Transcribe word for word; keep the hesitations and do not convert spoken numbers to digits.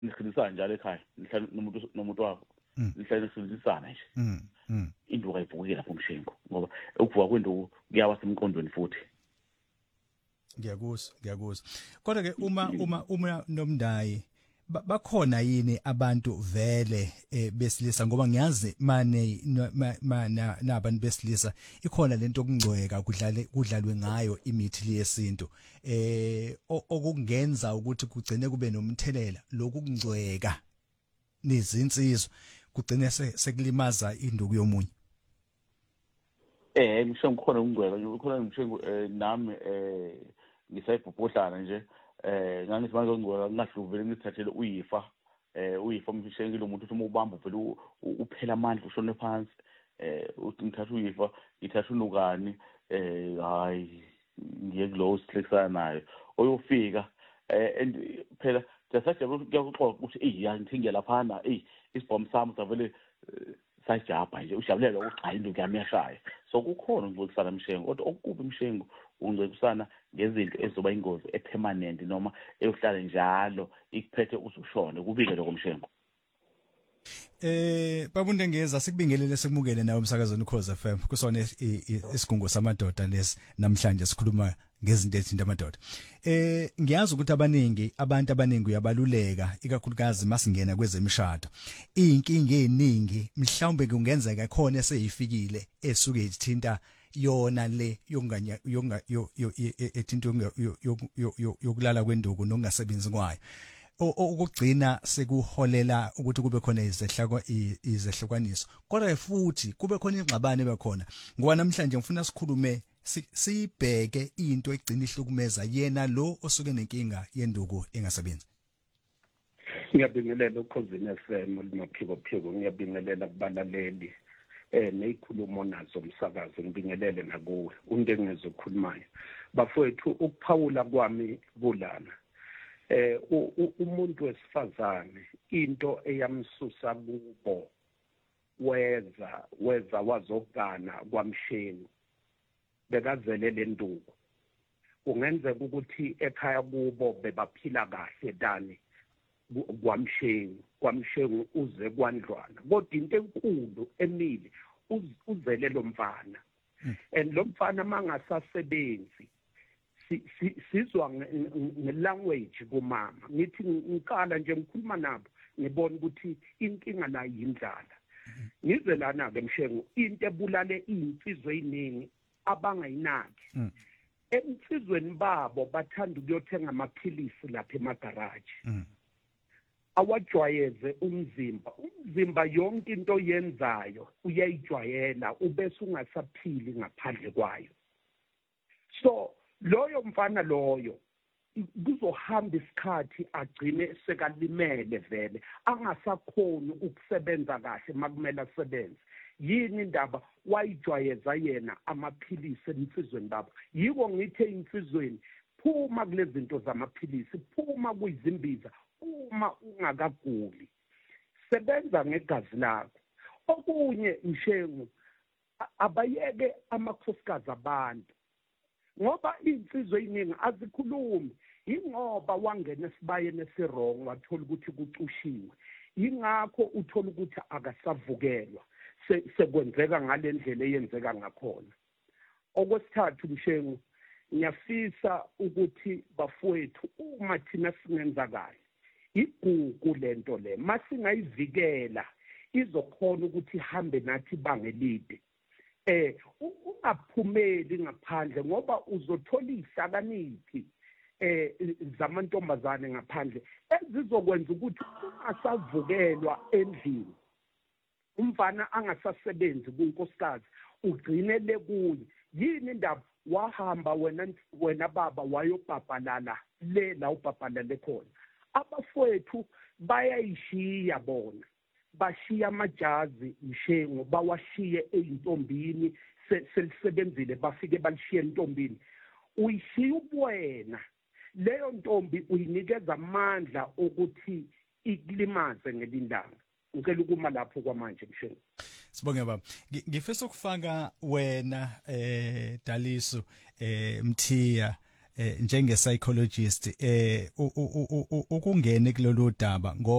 nisebenzisana njalo ekhaya nihlala nomuntu nomuntu wakho nihlala nisebenzisana nje induku ayivukile lapho Mshengu ngoba ukuvuka kwenduku kuyawa semqondweni futhi. Ngiyakuzwa ngiyakuzwa kodwa ke uma uma uma nomndayi bakhona yini abantu vele besilisa ngoba ngiyazi mane mana nabantu besilisa ikhona lento okungcweka kudlale kudlalwe ngayo imithi yesintu eh okungenza ukuthi kugcine kube nomthelela lokungcweka nizinsizwa kugcine sekulimaza induku yomunye. Eh Mshengu khona ukungcweka khona Mshengu nami eh ngisayibhubhodlana nje eh ngangithi manje ngicela ngingahluvele ngithathele uyifa eh uyifa Mshengu lo muntu uma ubamba vele uphela amandla ushone phansi eh uthi ngithatha uyifa ngithatha unukani eh hayi ngiye kulowo sihlekisana naye oyofika eh and phela jasaje kuyakuxoxa ukuthi eh ngithinge laphana eh isibhomu sami savele sajapha nje ushabulela ukuthi hayi into yami yashaya so kukhona ukungcwekisana Mshengu kodwa okukubi Mshengu ungcwekisana ngezinto ezoba ingozi epermanent noma eyohlala njalo ikuphethe usushone kubike lokho Mshengu. Eh babunde ngeza sikubingelele sikumukele nawe umsakazweni Ukhozi F M kusona isigungu samadoda lesi namhlanje sikhuluma ngezinto ezithinta amadoda. Eh ngiyazi ukuthi abaningi abantu abaningi uyabaluleka ikakhulukazi masingena kwezemishado. Inkinga eziningi mhlawumbe kungenzeka khona eseyifikile esuke ithinta yona le yonganya yonga ethinto yokulala kwenduku nokungasebenzi kwayo. Ukugcina sekuholela ukuthi kube khona izehlakwa izehlukwaniso kodwa futhi kube khona ingxabano bekhona ngoba namhlanje ngifuna sikhulume sibheke into egcina ihlukumeza yena lo osuke nenkinga yenduku engasebenzi. Ngiyabingelela Ukhozi F M limaphiko phiko ngiyabingelela kubalaleli eh neyikhulumo nazo umsakazo ngibingelele nakuwe unde ngezokhulumayo bafowethu ukuphawula kwami kulana eh umuntu wesifazane into eyamsusa kubo weza weza wazogana kwaMshengu bekazele lenduku kungenzeka ukuthi ekhaya kubo bebaphila kahle dani kwaMshengu kwaMshengu uze kwaNdlwana kodwa into enkulu emile uzele lo mfana and lo mfana mangasasebenzi sizwa ngelanguage kumama ngithi ngikala nje ngikhuluma nabo ngibona ukuthi inkinga la yindlala ngize lana ke Mshengu into ebulale insizwe eziningi abangayinaki emsizweni babo bathanda ukuyothenga amaphilisi lapha emagaraji awajwayeze umzimba umzimba yonke into yenzayo uyayijwayela ubese ungasaphili ngaphandle kwayo so loyo mfana loyo kuzohamba isikhathi agcine sekalimele vele angasakhoni ukusebenza kahle makumele asebenze yini indaba wayijwayeza yena amaphilisi emsizweni babo yiko ngithe insizweni phuma kulezi zinto zamaphilisi phuma kuyizimbiza uma ungakaguli sebenza ngegazi lakho okunye Mshengu abayeke amakhosikazi abantu ngoba insizwe eziningi azikhulumi ingoba wangena esibayeni esirong wathola ukuthi kucushiwe ingakho uthola ukuthi akasavukelwa sekwenzeka ngalendlela eyenzeka ngakhona okwesithathu Mshengu ngiyafisa ukuthi bafowethu uma thina singenza kahle igugu lento le masingayivikela izokhona ukuthi ihambe nathi bangelide eh ungaphumeli ngaphandle ngoba uzothola ihlakaniphi eh zamantombazane ngaphandle ezizokwenza ukuthi ungasavukelwa endlini umfana angasasebenzi kunkosikazi ugcine le kuye yini indaba wahamba wena wena baba wayobhabhalala le la ubhabhalale khona abafowethu bayayishiya bona bashiya amajazi Mshengu bawashiye eintombini selisebenzile bafike balishiye entombini uyishiya ubwena leyo ntombi uyinikeza amandla ukuthi ikulimaze ngelindanga ngicela ukuma lapho kwamanje Mshengu. Sibonge baba ngifisa ukufaka wena eh Daliso eh Mthiya njenge psychologist eh ukungene kulolu daba